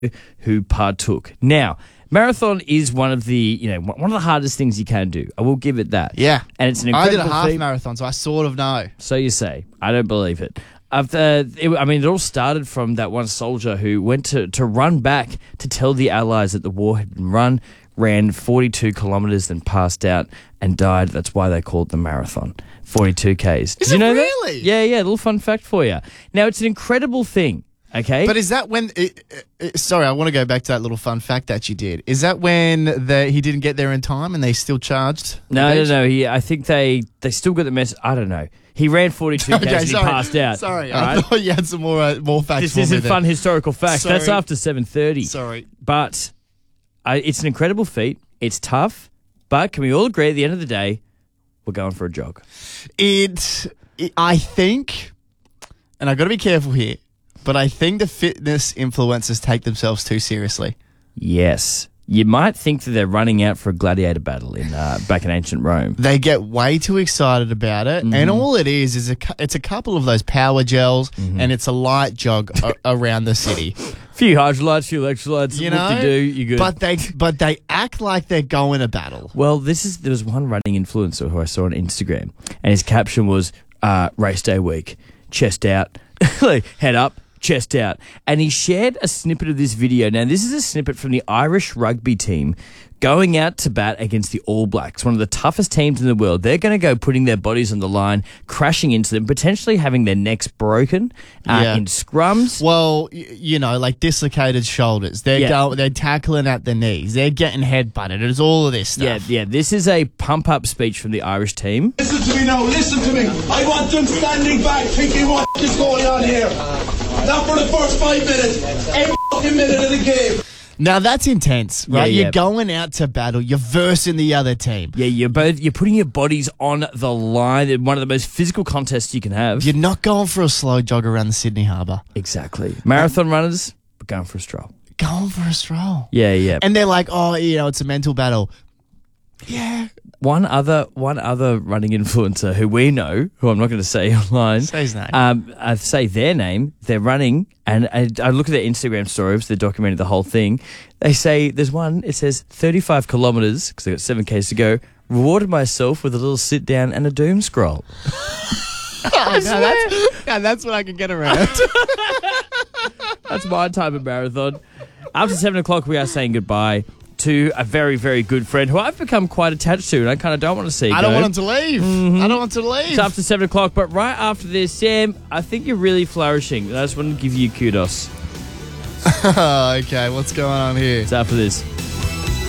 who partook. Now, marathon is one of the hardest things you can do. I will give it that. Yeah. And it's an I incredible did a half feat. marathon, so I sort of know. So you say. I don't believe it. It all started from that one soldier who went to run back to tell the Allies that the war had been run, ran 42 kilometres, then passed out and died. That's why they called it the marathon. 42 Ks. Did Is you it know really? that? Yeah. Little fun fact for you. Now, it's an incredible thing, okay? But is that when... sorry, I want to go back to that little fun fact that you did. Is that when he didn't get there in time and they still charged? No. I think they still got the message. I don't know. He ran 42 Ks and he passed out. Sorry, All I right? thought you had some more facts This for me isn't there. fun historical facts. Sorry. That's after 7:30. Sorry. But it's an incredible feat. It's tough. But can we all agree at the end of the day, we're going for a jog? I think, and I've got to be careful here, but I think the fitness influencers take themselves too seriously. Yes. You might think that they're running out for a gladiator battle back in ancient Rome. They get way too excited about it, and all it is it's a couple of those power gels, and it's a light jog around the city. Few hydrolytes, few electrolytes. You know, you do, you're good. but they act like they're going to battle. Well, there was one running influencer who I saw on Instagram, and his caption was race day week, chest out, like, head up, chest out. And he shared a snippet of this video. Now, this is a snippet from the Irish rugby team going out to bat against the All Blacks, one of the toughest teams in the world. They're going to go putting their bodies on the line, crashing into them, potentially having their necks broken in scrums. Well, like dislocated shoulders. They're tackling at the knees. They're getting headbutted. It's all of this stuff. Yeah. This is a pump-up speech from the Irish team. Listen to me now, listen to me. I want them standing back thinking what is going on here. Not for the first 5 minutes, every fucking minute of the game. Now that's intense, right? Yeah. You're going out to battle. You're versing the other team. Yeah, you're putting your bodies on the line in one of the most physical contests you can have. You're not going for a slow jog around the Sydney Harbour. Exactly. Marathon runners, we're going for a stroll. Going for a stroll. Yeah. And they're like, oh, it's a mental battle. Yeah. One other running influencer who we know, who I'm not going to say online. Say his name. I say their name. They're running, and I look at their Instagram stories. They're documenting the whole thing. They say there's one. It says 35 kilometers because they got 7 Ks to go. Rewarded myself with a little sit down and a doom scroll. That's what I can get around. That's my type of marathon. After 7 o'clock, we are saying goodbye to a very, very good friend who I've become quite attached to, and I kind of don't want to see I don't want him to leave. I don't want to leave. It's after 7 o'clock, but right after this, Sam, I think you're really flourishing. And I just want to give you kudos. Okay, what's going on here? It's after this.